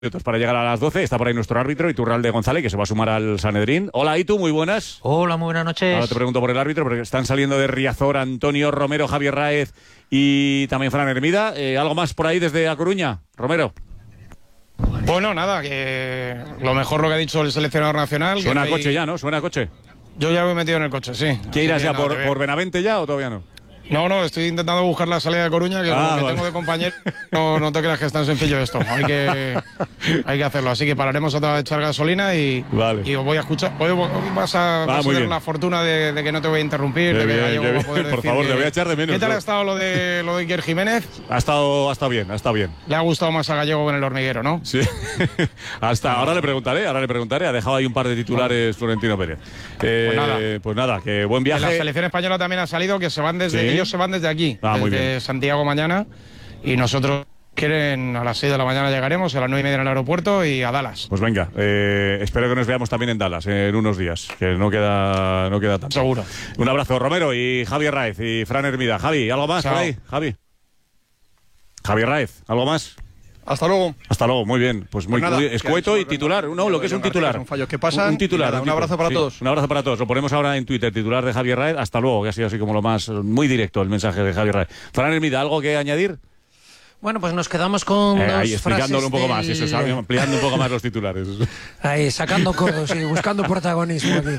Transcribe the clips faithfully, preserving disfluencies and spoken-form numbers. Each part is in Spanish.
minutos para llegar a las doce. Está por ahí nuestro árbitro, Iturralde González, que se va a sumar al Sanedrín. Hola, Itu, muy buenas. Hola, muy buenas noches. Ahora te pregunto por el árbitro, porque están saliendo de Riazor Antonio Romero, Javier Raez y también Fran Hermida. Eh, ¿Algo más por ahí desde A Coruña, Romero? Bueno, nada, que lo mejor lo que ha dicho el seleccionador nacional. Suena que a coche hay... ya, ¿no? Suena a coche. Yo ya me he metido en el coche, sí. ¿Qué irás ya nada, por, por Benavente ya o todavía no? No, no, estoy intentando buscar la salida de Coruña, que ah, lo que vale. tengo de compañero, no, no te creas que es tan sencillo esto. Hay que, hay que hacerlo. Así que pararemos a echar gasolina y, vale. y os voy a escuchar. Hoy vas a, ah, vas a tener bien. la fortuna de, de que no te voy a interrumpir. Qué de que bien, Gallego qué va a bien. poder Por decir favor, que... te voy a echar de menos. ¿Qué tal ¿no? ha estado lo de, lo de Iker Jiménez? Ha estado, ha estado bien, ha estado bien. Le ha gustado más a Gallego que en el hormiguero, ¿no? Sí. Hasta ahora le preguntaré, ahora le preguntaré. Ha dejado ahí un par de titulares bueno. Florentino Pérez. Eh, pues, nada. pues nada, que buen viaje. En la selección española también ha salido que se van desde, ¿Sí? ellos se van desde aquí, ah, muy desde bien. Santiago mañana, y nosotros quieren a las seis de la mañana llegaremos, a las nueve y media en el aeropuerto y a Dallas. Pues venga, eh, espero que nos veamos también en Dallas eh, en unos días, que no queda, no queda tanto. Seguro. Un abrazo, Romero y Javier Raez y Fran Hermida. Javi, ¿algo más Chao. por ahí? Javi. Javier Raez, ¿algo más? Hasta luego. Hasta luego, muy bien. Pues muy, Pues nada, muy escueto y titular. No, lo que es un titular. Son fallos que pasan. Un, un titular. Nada, un, un abrazo para sí, todos. Un abrazo para todos. Lo ponemos ahora en Twitter, titular de Javier Raez. Hasta luego, que ha sido así como lo más, muy directo el mensaje de Javier Raez. Fran Hermida, ¿algo que añadir? Bueno, pues nos quedamos con Eh, dos ahí explicándolo un poco del... más, eso, sabe, ampliando un poco más los titulares. Ahí, sacando codos y buscando protagonismo aquí.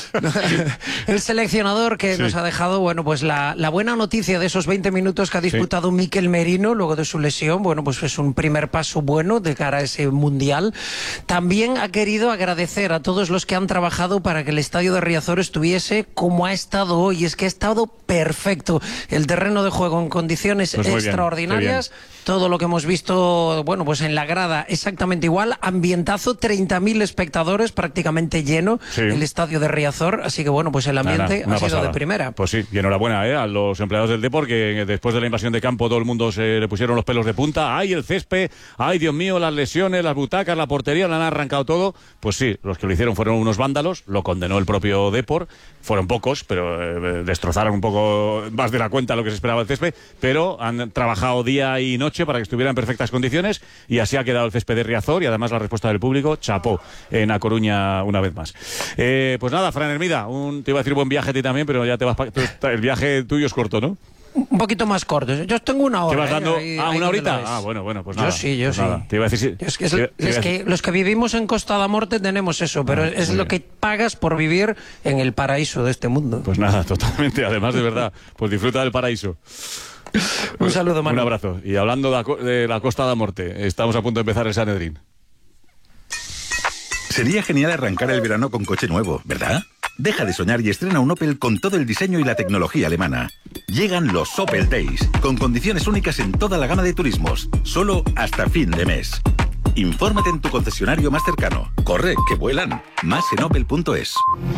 El seleccionador que sí. nos ha dejado, bueno, pues la, la buena noticia de esos veinte minutos que ha disputado sí. Mikel Merino luego de su lesión, bueno, pues es un primer paso bueno de cara a ese Mundial. También ha querido agradecer a todos los que han trabajado para que el estadio de Riazor estuviese como ha estado hoy. Es que ha estado perfecto. El terreno de juego en condiciones pues extraordinarias. Todo lo que hemos visto, bueno, pues en la grada exactamente igual, ambientazo, treinta mil espectadores, prácticamente lleno, sí. el estadio de Riazor, así que bueno, pues el ambiente Nada, ha sido pasada. de primera. Pues sí, y enhorabuena ¿eh? a los empleados del Depor, que después de la invasión de campo todo el mundo se le pusieron los pelos de punta. ¡Ay, el césped! ¡Ay, Dios mío, las lesiones, las butacas, la portería, le han arrancado todo! Pues sí, los que lo hicieron fueron unos vándalos, lo condenó el propio Depor, fueron pocos, pero eh, destrozaron un poco más de la cuenta lo que se esperaba del césped, pero han trabajado día y noche para que estuviera en perfectas condiciones y así ha quedado el césped de Riazor y además la respuesta del público, chapó en A Coruña una vez más. Eh, pues nada, Fran Hermida, un, te iba a decir buen viaje a ti también, pero ya te vas, el viaje tuyo es corto, ¿no? Un poquito más corto. Yo tengo una hora. ¿Te vas dando? ¿eh? Ahí, ah, ahí ¿una horita? ves. Ah, bueno, bueno, pues yo nada. sí, yo pues sí. Nada. Te iba a decir sí. Es que, es, te, te es que los que vivimos en Costa da Morte tenemos eso, pero ah, es lo bien. que pagas por vivir en el paraíso de este mundo. Pues nada, totalmente. Además, de verdad, pues disfruta del paraíso. Un saludo, Manu. Un abrazo. Y hablando de la, de la Costa da Morte, estamos a punto de empezar el Sanedrín. Sería genial arrancar el verano con coche nuevo, ¿verdad? Deja de soñar y estrena un Opel con todo el diseño y la tecnología alemana. Llegan los Opel Days, con condiciones únicas en toda la gama de turismos, solo hasta fin de mes. Infórmate en tu concesionario más cercano. Corre, que vuelan. Más en opel punto es.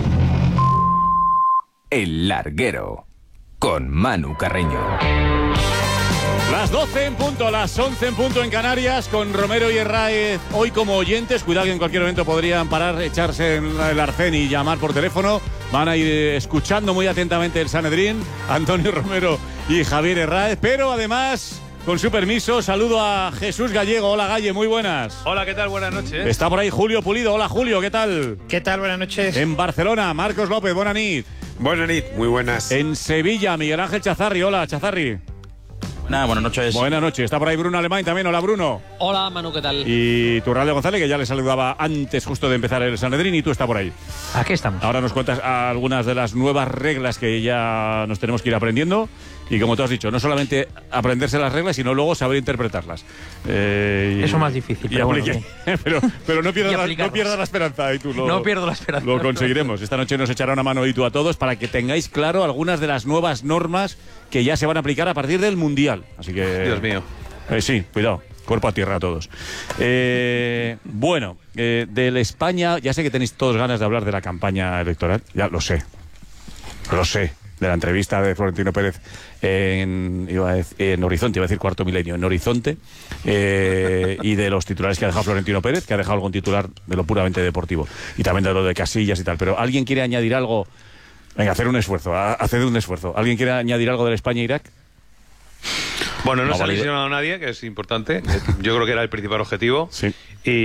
El Larguero, con Manu Carreño. Las doce en punto, las once en punto en Canarias, con Romero y Herráez hoy como oyentes. Cuidado que en cualquier momento podrían parar, echarse en el arcén y llamar por teléfono. Van a ir escuchando muy atentamente el Sanedrín, Antonio Romero y Javier Herráez, pero además, con su permiso, saludo a Jesús Gallego. Hola, Galle, muy buenas. Hola, ¿qué tal? Buenas noches. Está por ahí Julio Pulido. Hola, Julio, ¿qué tal? ¿Qué tal? Buenas noches. En Barcelona, Marcos López, buenas nit. Buenas nit, muy buenas. En Sevilla, Miguel Ángel Chazarri. Hola, Chazarri. Nada, buenas noches. Buenas noches. Está por ahí Bruno Alemán también. Hola, Bruno. Hola, Manu, ¿qué tal? Y Iturralde González, que ya le saludaba antes justo de empezar el Sanedrín, y tú estás por ahí. Aquí estamos. Ahora nos cuentas algunas de las nuevas reglas que ya nos tenemos que ir aprendiendo. Y como tú has dicho, no solamente aprenderse las reglas, sino luego saber interpretarlas. Eh, Eso es más difícil. Pero, pero, bueno, bueno, pero, pero no pierdas la, no pierdas la esperanza. Y tú lo, no pierdo la esperanza. Lo conseguiremos. Esta noche nos echará una mano y tú a todos para que tengáis claro algunas de las nuevas normas que ya se van a aplicar a partir del Mundial. Así que... Dios mío. Eh, sí, cuidado. Cuerpo a tierra a todos. Eh, bueno, eh, del España, ya sé que tenéis todos ganas de hablar de la campaña electoral. Ya lo sé. Lo sé. De la entrevista de Florentino Pérez en, iba a decir, en Horizonte, iba a decir Cuarto Milenio, en Horizonte, eh, y de los titulares que ha dejado Florentino Pérez, que ha dejado algún titular de lo puramente deportivo, y también de lo de Casillas y tal. Pero ¿alguien quiere añadir algo? Venga, hacer un esfuerzo, hacer un esfuerzo. ¿Alguien quiere añadir algo del España-Irak? Bueno, no, no se ha valide. lesionado a nadie, que es importante. Yo creo que era el principal objetivo. Sí. Y